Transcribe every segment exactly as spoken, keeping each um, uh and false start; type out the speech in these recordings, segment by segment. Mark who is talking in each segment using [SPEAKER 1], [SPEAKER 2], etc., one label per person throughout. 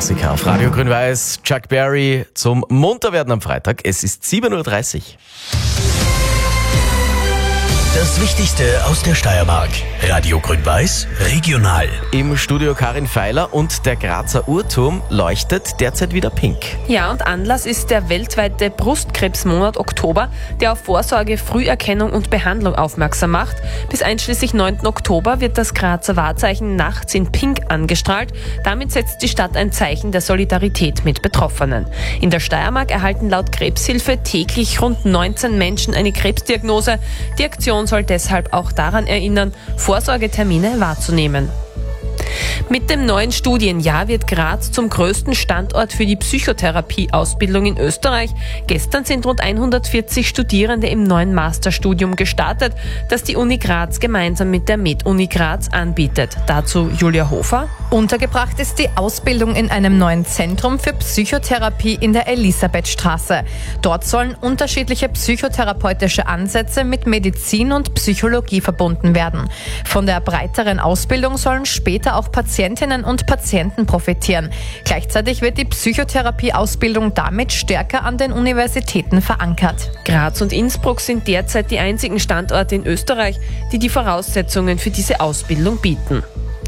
[SPEAKER 1] Klassiker auf Radio Grün-Weiß. Chuck Berry zum Munterwerden am Freitag. Es ist sieben Uhr dreißig.
[SPEAKER 2] Das Wichtigste aus der Steiermark. Radio Grün-Weiß regional.
[SPEAKER 1] Im Studio Karin Feiler und der Grazer Uhrturm leuchtet derzeit wieder pink.
[SPEAKER 3] Ja, und Anlass ist der weltweite Brustkrebsmonat Oktober, der auf Vorsorge, Früherkennung und Behandlung aufmerksam macht. Bis einschließlich neunten Oktober wird das Grazer Wahrzeichen nachts in Pink angestrahlt. Damit setzt die Stadt ein Zeichen der Solidarität mit Betroffenen. In der Steiermark erhalten laut Krebshilfe täglich rund neunzehn Menschen eine Krebsdiagnose. Die Aktion soll deshalb auch daran erinnern, Vorsorgetermine wahrzunehmen. Mit dem neuen Studienjahr wird Graz zum größten Standort für die Psychotherapie-Ausbildung in Österreich. Gestern sind rund hundertvierzig Studierende im neuen Masterstudium gestartet, das die Uni Graz gemeinsam mit der Med-Uni Graz anbietet. Dazu Julia Hofer.
[SPEAKER 4] Untergebracht ist die Ausbildung in einem neuen Zentrum für Psychotherapie in der Elisabethstraße. Dort sollen unterschiedliche psychotherapeutische Ansätze mit Medizin und Psychologie verbunden werden. Von der breiteren Ausbildung sollen später auch Patientinnen und Patienten profitieren. Gleichzeitig wird die Psychotherapie-Ausbildung damit stärker an den Universitäten verankert.
[SPEAKER 3] Graz und Innsbruck sind derzeit die einzigen Standorte in Österreich, die die Voraussetzungen für diese Ausbildung bieten.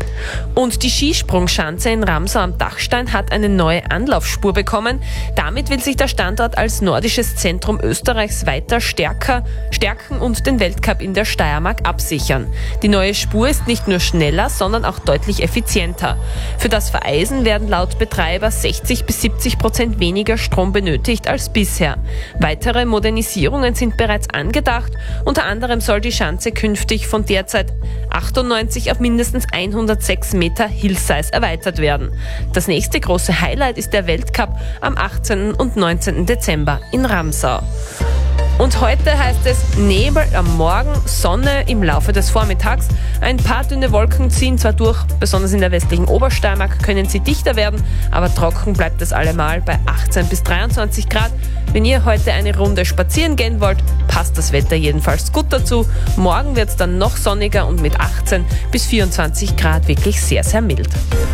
[SPEAKER 3] Und die Skisprungschanze in Ramsau am Dachstein hat eine neue Anlaufspur bekommen. Damit will sich der Standort als nordisches Zentrum Österreichs weiter stärker stärken und den Weltcup in der Steiermark absichern. Die neue Spur ist nicht nur schneller, sondern auch deutlich effizienter. Für das Vereisen werden laut Betreiber sechzig bis siebzig Prozent weniger Strom benötigt als bisher. Weitere Modernisierungen sind bereits angedacht. Unter anderem soll die Schanze künftig von derzeit achtundneunzig auf mindestens hundertsechs Meter Hillsize erweitert werden. Das nächste große Highlight ist der Weltcup am achtzehnten und neunzehnten Dezember in Ramsau. Und heute heißt es Nebel am Morgen, Sonne im Laufe des Vormittags. Ein paar dünne Wolken ziehen zwar durch, besonders in der westlichen Obersteiermark können sie dichter werden, aber trocken bleibt es allemal bei achtzehn bis dreiundzwanzig Grad. Wenn ihr heute eine Runde spazieren gehen wollt, passt das Wetter jedenfalls gut dazu. Morgen wird es dann noch sonniger und mit achtzehn bis vierundzwanzig Grad wirklich sehr, sehr mild.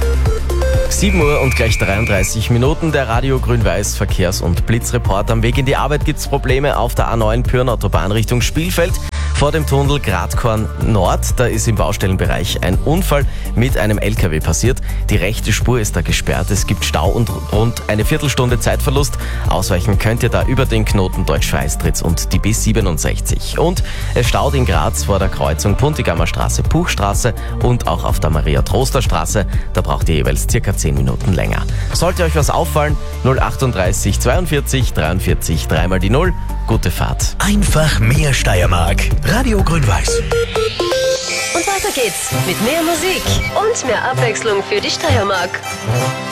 [SPEAKER 1] sieben Uhr und gleich dreiunddreißig Minuten. Der Radio Grün-Weiß Verkehrs- und Blitzreport. Am Weg in die Arbeit gibt es Probleme auf der A neun Pyrn-Autobahn Richtung Spielfeld. Vor dem Tunnel Gradkorn Nord, da ist im Baustellenbereich ein Unfall mit einem L K W passiert. Die rechte Spur ist da gesperrt. Es gibt Stau und rund eine Viertelstunde Zeitverlust. Ausweichen könnt ihr da über den Knoten Deutsch-Feistritz und die B siebenundsechzig. Und es staut in Graz vor der Kreuzung Puntigamer Straße, Puchstraße und auch auf der Maria-Troster-Straße. Da braucht ihr jeweils circa zehn Minuten länger. Sollte euch was auffallen, null achtunddreißig zweiundvierzig dreiundvierzig, dreimal die Null. Gute Fahrt.
[SPEAKER 2] Einfach mehr Steiermark. Radio Grün-Weiß.
[SPEAKER 5] Und weiter geht's mit mehr Musik und mehr Abwechslung für die Steiermark.